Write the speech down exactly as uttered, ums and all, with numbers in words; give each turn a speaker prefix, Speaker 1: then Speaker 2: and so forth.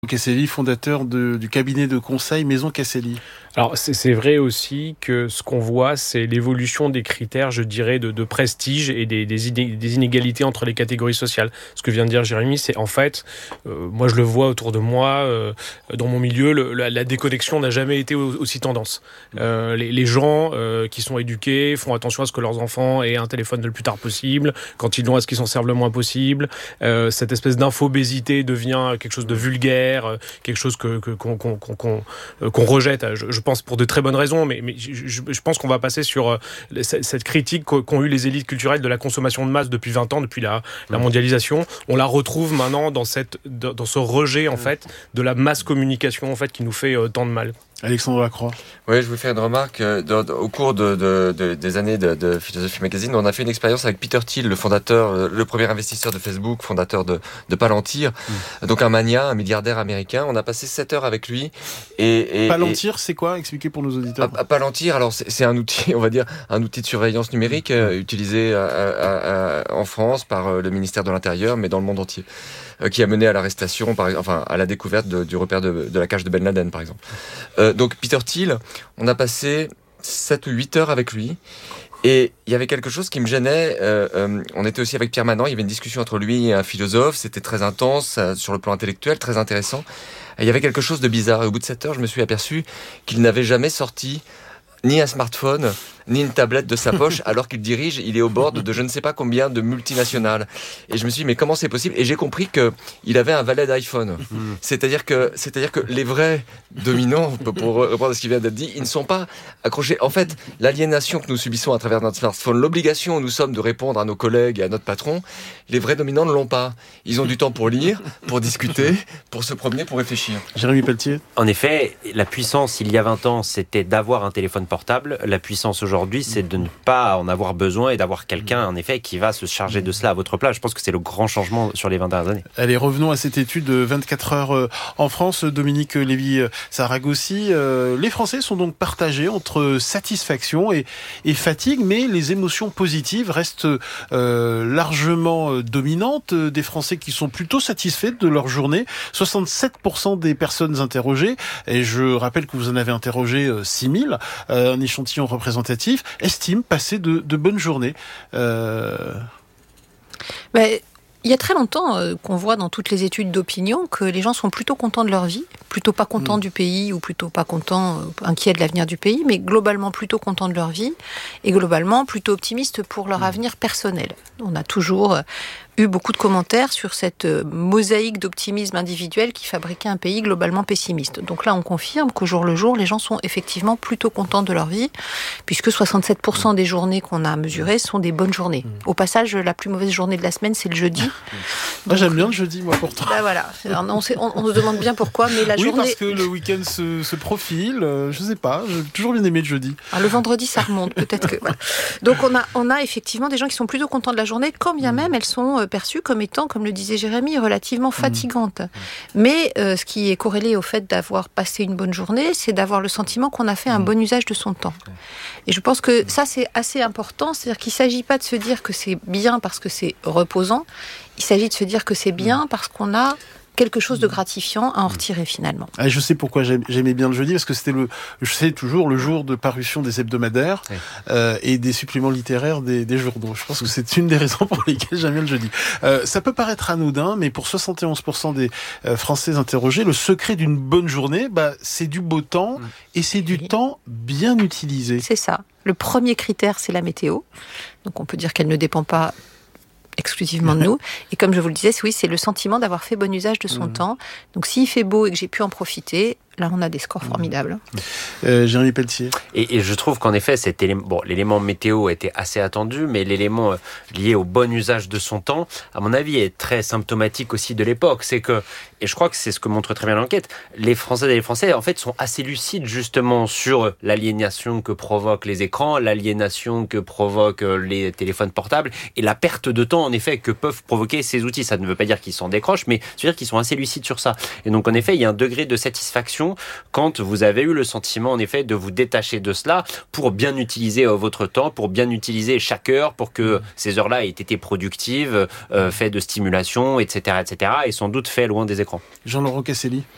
Speaker 1: Casselli, fondateur de, du cabinet de conseil Maison Casselli.
Speaker 2: Alors c'est, c'est vrai aussi que ce qu'on voit, c'est l'évolution des critères, je dirais, de, de prestige et des, des, iné- des inégalités entre les catégories sociales. Ce que vient de dire Jérémy, c'est en fait, euh, moi je le vois autour de moi, euh, dans mon milieu, le, la, la déconnexion n'a jamais été aussi tendance. Euh, les, les gens euh, qui sont éduqués font attention à ce que leurs enfants aient un téléphone le plus tard possible, quand ils l'ont, à ce qu'ils s'en servent le moins possible. Euh, cette espèce d'infobésité devient quelque chose de vulgaire, quelque chose que, que, qu'on, qu'on, qu'on, qu'on rejette. Je, je pense pour de très bonnes raisons, mais, mais je, je pense qu'on va passer sur cette critique qu'ont eu les élites culturelles de la consommation de masse depuis vingt ans, depuis la, la mondialisation. On la retrouve maintenant dans, cette, dans ce rejet en fait, de la masse communication en fait, qui nous fait tant de mal.
Speaker 1: Alexandre Lacroix.
Speaker 3: Oui, je voulais faire une remarque. De, de, au cours de, de, de, des années de, de Philosophie Magazine, on a fait une expérience avec Peter Thiel, le fondateur, le premier investisseur de Facebook, fondateur de, de Palantir, mmh. donc un mania, un milliardaire américain. On a passé sept heures avec lui. Et, et,
Speaker 1: Palantir,
Speaker 3: et,
Speaker 1: c'est quoi ? Expliquez pour nos auditeurs.
Speaker 3: À, à Palantir, alors c'est, c'est un outil, on va dire, un outil de surveillance numérique euh, utilisé à, à, à, en France par le ministère de l'Intérieur, mais dans le monde entier, euh, qui a mené à l'arrestation, par, enfin à la découverte de, du repère de, de la cage de Ben Laden, par exemple. Euh, Donc Peter Thiel, on a passé sept ou huit heures avec lui. Et il y avait quelque chose qui me gênait. Euh, euh, on était aussi avec Pierre Manant. Il y avait une discussion entre lui et un philosophe. C'était très intense euh, sur le plan intellectuel, très intéressant. Et il y avait quelque chose de bizarre. Et au bout de sept heures, je me suis aperçu qu'il n'avait jamais sorti ni un smartphone, ni une tablette de sa poche, alors qu'il dirige, il est au bord de je ne sais pas combien de multinationales. Et je me suis dit, mais comment c'est possible ? Et j'ai compris qu'il avait un valet d'iPhone. C'est-à-dire que, c'est-à-dire que les vrais dominants, pour reprendre ce qui vient d'être dit, ils ne sont pas accrochés. En fait, l'aliénation que nous subissons à travers notre smartphone, l'obligation où nous sommes de répondre à nos collègues et à notre patron, les vrais dominants ne l'ont pas. Ils ont du temps pour lire, pour discuter, pour se promener, pour réfléchir.
Speaker 1: Jérémy Pelletier.
Speaker 4: En effet, la puissance, il y a vingt ans, c'était d'avoir un téléphone portable. La puissance aujourd'hui, c'est de ne pas en avoir besoin et d'avoir quelqu'un, en effet, qui va se charger de cela à votre place. Je pense que c'est le grand changement sur les vingt dernières années.
Speaker 1: Allez, revenons à cette étude de vingt-quatre heures en France. Dominique Lévy-Saragosi. Les Français sont donc partagés entre satisfaction et, et fatigue, mais les émotions positives restent euh, largement dominantes. Des Français qui sont plutôt satisfaits de leur journée. soixante-sept pour cent des personnes interrogées, et je rappelle que vous en avez interrogé six mille, euh, un échantillon représentatif, estiment passer de, de bonnes journées. Euh...
Speaker 5: Mais il y a très longtemps euh, qu'on voit dans toutes les études d'opinion que les gens sont plutôt contents de leur vie, plutôt pas contents mmh. du pays ou plutôt pas contents, euh, inquiets de l'avenir du pays, mais globalement plutôt contents de leur vie et globalement plutôt optimistes pour leur mmh. avenir personnel. On a toujours euh, eu beaucoup de commentaires sur cette euh, mosaïque d'optimisme individuel qui fabriquait un pays globalement pessimiste. Donc là, on confirme qu'au jour le jour, les gens sont effectivement plutôt contents de leur vie, puisque soixante-sept pour cent des journées qu'on a mesurées sont des bonnes journées. Au passage, la plus mauvaise journée de la semaine, c'est le jeudi.
Speaker 1: Moi, j'aime bien le jeudi, moi, pourtant.
Speaker 5: Bah voilà. Alors, on, sait, on, on se demande bien pourquoi, mais la
Speaker 1: oui,
Speaker 5: journée...
Speaker 1: Oui, parce que le week-end se, se profile. Euh, je sais pas, j'ai toujours bien aimé le jeudi.
Speaker 5: Alors, le vendredi, ça remonte, peut-être que... Voilà. Donc, on a, on a effectivement des gens qui sont plutôt contents de la journée, quand bien même elles sont perçues comme étant, comme le disait Jérémy, relativement fatigantes. Mmh. Mais euh, ce qui est corrélé au fait d'avoir passé une bonne journée, c'est d'avoir le sentiment qu'on a fait un mmh. bon usage de son temps. Et je pense que ça, c'est assez important. C'est-à-dire qu'il ne s'agit pas de se dire que c'est bien parce que c'est reposant. Il s'agit de se dire que c'est bien parce qu'on a quelque chose de gratifiant à en retirer finalement.
Speaker 1: Ah, je sais pourquoi j'aimais bien le jeudi, parce que c'était le, je sais toujours le jour de parution des hebdomadaires oui. euh, et des suppléments littéraires des, des journaux. Je pense que c'est une des raisons pour lesquelles j'aime bien le jeudi. Euh, ça peut paraître anodin, mais pour soixante et onze pour cent des euh, Français interrogés, le secret d'une bonne journée, bah, c'est du beau temps mmh. et c'est du oui. temps bien utilisé.
Speaker 5: C'est ça. Le premier critère, c'est la météo. Donc on peut dire qu'elle ne dépend pas exclusivement de nous. Et comme je vous le disais, oui, c'est le sentiment d'avoir fait bon usage de son mmh. temps. Donc s'il fait beau et que j'ai pu en profiter, là on a des scores formidables.
Speaker 1: Euh, Jérémy Pelletier.
Speaker 4: Et, et je trouve qu'en effet, cet élément, bon, l'élément météo était assez attendu, mais l'élément lié au bon usage de son temps, à mon avis, est très symptomatique aussi de l'époque. C'est que, et je crois que c'est ce que montre très bien l'enquête, les Françaises et les Français, en fait, sont assez lucides justement sur l'aliénation que provoquent les écrans, l'aliénation que provoquent les téléphones portables et la perte de temps, en effet, que peuvent provoquer ces outils. Ça ne veut pas dire qu'ils s'en décrochent, mais ça veut dire qu'ils sont assez lucides sur ça. Et donc, en effet, il y a un degré de satisfaction quand vous avez eu le sentiment, en effet, de vous détacher de cela pour bien utiliser euh, votre temps, pour bien utiliser chaque heure, pour que ces heures-là aient été productives, euh, fait de stimulation, et cetera, et cetera, et sans doute fait loin des écrans.
Speaker 1: Jean-Laurent Casselli.